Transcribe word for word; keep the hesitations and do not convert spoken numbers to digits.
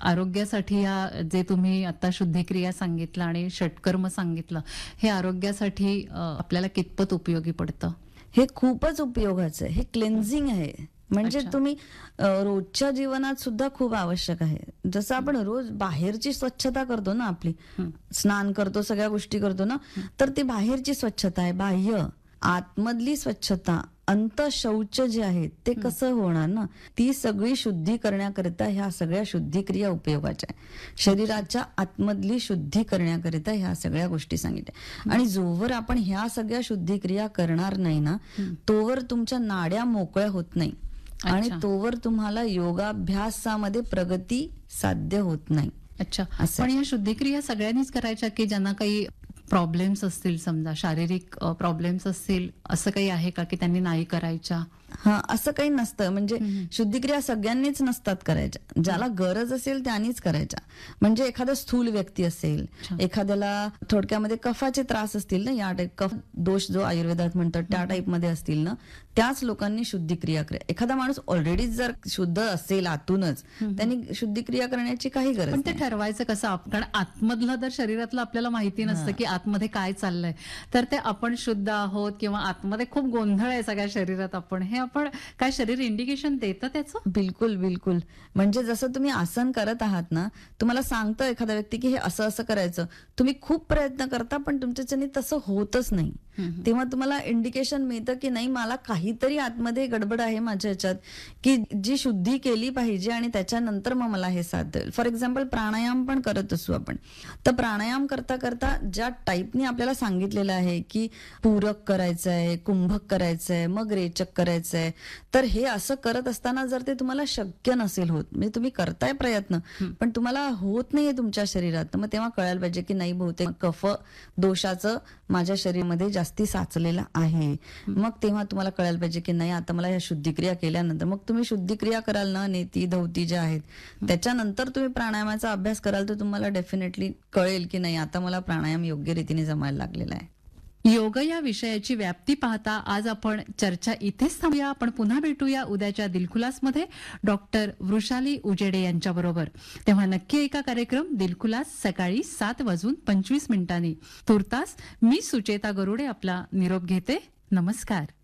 आरोग्यासाठी या जे तुम्ही आता शुद्धिक्रिया सांगितलं आणि षटकर्म सांगितलं, हे आरोग्यासाठी अ, आपल्याला कितपत उपयोगी पडतं? हे खूपच उपयोगाचं आहे. हे क्लेन्झिंग आहे. म्हणजे अच्छा. तुम्ही अ, रोजच्या जीवनात सुद्धा खूप आवश्यक आहे. जसं आपण रोज बाहेरची स्वच्छता करतो ना आपली, हं. स्नान करतो, सगळ्या गोष्टी करतो ना, तर ती बाहेरची स्वच्छता आहे, बाह्य. आतमधली स्वच्छता, अंतःशौच जे आहे ते कसं होणार ना? ती सगळी शुद्धी करण्याकरिता ह्या सगळ्या शुद्धिक्रिया उपयोगाच्या आहे. शरीराच्या आतमधली शुद्धी करण्याकरिता ह्या सगळ्या गोष्टी सांगितल्या. आणि जोवर आपण ह्या सगळ्या शुद्धिक्रिया करणार नाही ना, तोवर तुमच्या नाड्या मोकळ्या होत नाही आणि अच्छा. तोवर तुम्हाला योगाभ्यासामध्ये प्रगती साध्य होत नाही. अच्छा. असं पण आहे. या शुद्धिक्रिया सगळ्यांनीच करायच्या की ज्यांना काही प्रॉब्लेम्स असतील, समजा शारीरिक प्रॉब्लेम्स असतील, असं काही आहे का की त्यांनी नाही करायच्या? हा, असं काही नसतं. म्हणजे हम्म. शुद्धिक्रिया सगळ्यांनीच नसतात करायच्या. ज्याला गरज असेल त्यांनीच करायच्या. म्हणजे एखादा स्थूल व्यक्ती असेल, अच्छा. एखाद्याला थोडक्यामध्ये कफाचे त्रास असतील ना, या टाईप कफ दोष जो आयुर्वेदात म्हणतात त्या टाईप मध्ये असतील ना, त्याच लोकांनी शुद्धिक्रिया करा. एखादा माणूस ऑलरेडी जर शुद्ध असेल आतूनच, त्यांनी शुद्धिक्रिया करण्याची काही गरज पण ते नाही. ठरवायचं कसं? आप- कारण आतमधलं तर शरीरातलं आपल्याला माहिती नसतं की आतमध्ये काय चाललंय, तर ते आपण शुद्ध आहोत किंवा आतमध्ये खूप गोंधळ आहे सगळ्या शरीरात, आपण हे आपण काय शरीर इंडिकेशन देतं त्याचं? बिलकुल बिलकुल. म्हणजे जसं तुम्ही आसन करत आहात ना, तुम्हाला सांगतं एखादा व्यक्ती की हे असं असं करायचं, तुम्ही खूप प्रयत्न करता पण तुमच्याच्याने तसं होतच नाही. तेव्हा तुम्हाला इंडिकेशन मिळतं की नाही, मला काहीतरी आतमध्ये गडबड आहे माझ्या ह्याच्यात, की जी शुद्धी केली पाहिजे आणि त्याच्यानंतर मग मला हे साध्य होईल. फॉर एक्झाम्पल प्राणायाम पण करत असू आपण, तर प्राणायाम करता करता ज्या टाईपनी आपल्याला सांगितलेलं आहे की पूरक करायचं आहे, कुंभक करायचं आहे, मग रेचक करायचं आहे, तर हे असं करत असताना जर ते तुम्हाला शक्य नसेल होत, म्हणजे तुम्ही करताय प्रयत्न पण तुम्हाला होत नाहीये तुमच्या शरीरात, तर मग तेव्हा कळायला पाहिजे की नाही, बहुतेक कफ दोषाचं माझ्या शरीरामध्ये जास्ती साचलेलं आहे. मग तेव्हा तुम्हाला कळायला पाहिजे की नाही, आता मला ह्या शुद्धिक्रिया केल्यानंतर मग तुम्ही शुद्धिक्रिया कराल ना, नेती धवती ज्या आहेत, त्याच्यानंतर तुम्ही प्राणायामाचा अभ्यास कराल तर तुम्हाला डेफिनेटली कळेल की नाही, आता मला प्राणायाम योग्य रीतीने जमायला लागलेला आहे. योग या विषयाची व्याप्ती पाहता आज आपण चर्चा इथेच थांबूया. आपण पुन्हा भेटूया उद्याच्या दिलखुलासमध्ये डॉक्टर वृषाली उजेडे यांच्या बरोबर. तेव्हा नक्की ऐका कार्यक्रम दिलखुलास सकाळी सात वाजून पंचवीस मिनिटांनी. तुर्तास मी सुचेता गरुडे आपला निरोप घेते. नमस्कार.